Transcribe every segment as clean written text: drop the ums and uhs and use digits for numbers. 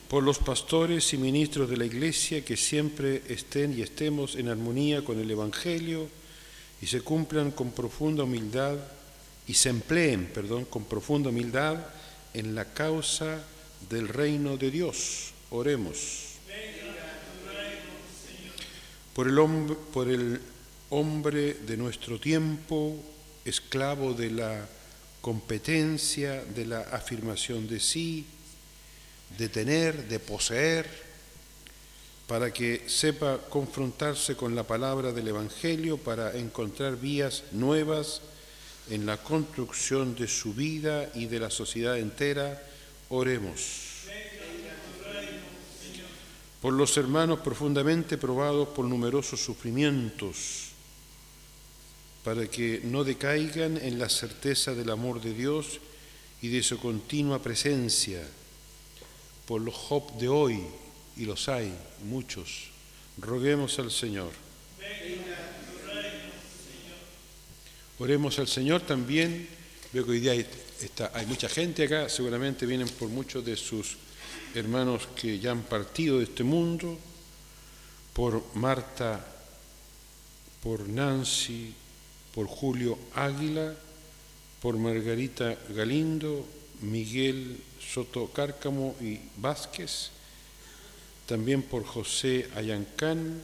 por los pastores y ministros de la Iglesia, que siempre estén y estemos en armonía con el Evangelio y se cumplan con profunda humildad y se empleen, con profunda humildad en la causa del reino de Dios. Oremos. Por el hombre de nuestro tiempo, esclavo de la competencia, de la afirmación de sí, de tener, de poseer, para que sepa confrontarse con la palabra del Evangelio para encontrar vías nuevas en la construcción de su vida y de la sociedad entera. Oremos. Por los hermanos profundamente probados por numerosos sufrimientos, para que no decaigan en la certeza del amor de Dios y de su continua presencia. Por los Job de hoy, y los hay muchos, roguemos al Señor. Oremos al Señor también. Veo que hoy día hay mucha gente acá, seguramente vienen por muchos de sus hermanos que ya han partido de este mundo, por Marta, por Nancy, por Julio Águila, por Margarita Galindo, Miguel Soto Cárcamo y Vázquez, también por José Ayancán,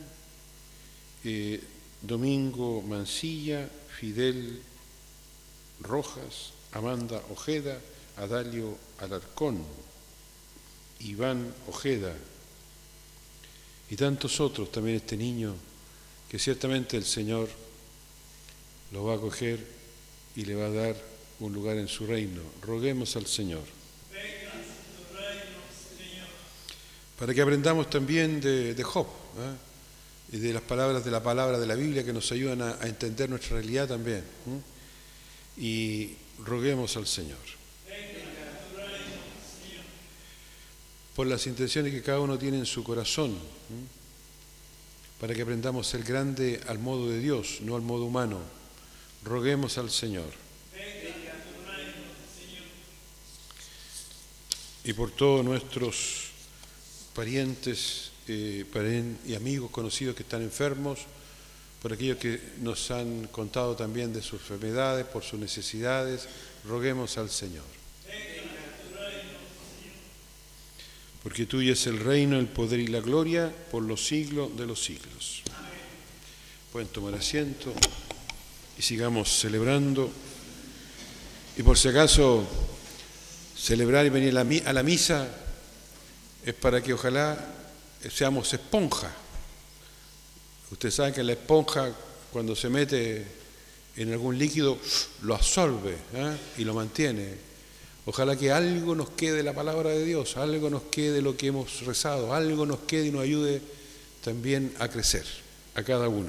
Domingo Mancilla, Fidel Rojas, Amanda Ojeda, Adalio Alarcón, Iván Ojeda y tantos otros, también este niño que ciertamente el Señor lo va a acoger y le va a dar un lugar en su reino. Roguemos al Señor. Para que aprendamos también de Job, y de las palabras de la Biblia que nos ayudan a entender nuestra realidad también. Y roguemos al Señor. Por las intenciones que cada uno tiene en su corazón, para que aprendamos a ser grande al modo de Dios, no al modo humano. Roguemos al Señor. Y por todos nuestros parientes y amigos conocidos que están enfermos, por aquellos que nos han contado también de sus enfermedades, por sus necesidades, roguemos al Señor. Porque tuyo es el reino, el poder y la gloria por los siglos de los siglos. Pueden tomar asiento y sigamos celebrando. Y por si acaso, celebrar y venir a la misa es para que ojalá seamos esponja. Ustedes saben que la esponja, cuando se mete en algún líquido, lo absorbe y lo mantiene. Ojalá que algo nos quede de la palabra de Dios, algo nos quede de lo que hemos rezado, algo nos quede y nos ayude también a crecer, a cada uno.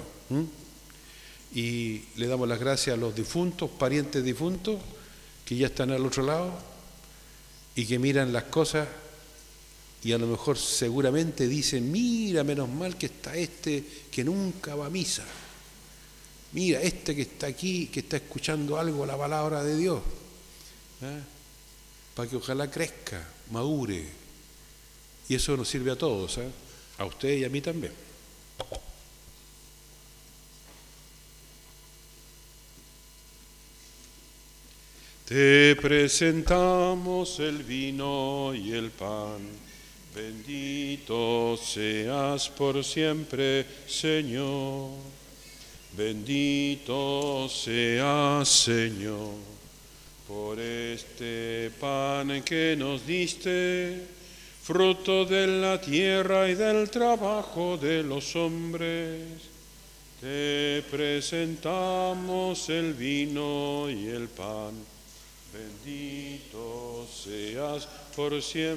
Y le damos las gracias a los difuntos, parientes difuntos, que ya están al otro lado y que miran las cosas y a lo mejor seguramente dicen, mira, menos mal que está este que nunca va a misa. Mira, este que está aquí, que está escuchando algo, la palabra de Dios. Para que ojalá crezca, madure. Y eso nos sirve a todos, a usted y a mí también. Te presentamos el vino y el pan. Bendito seas por siempre, Señor. Bendito seas, Señor, por este pan que nos diste, fruto de la tierra y del trabajo de los hombres. Te presentamos el vino y el pan. Bendito seas por siempre.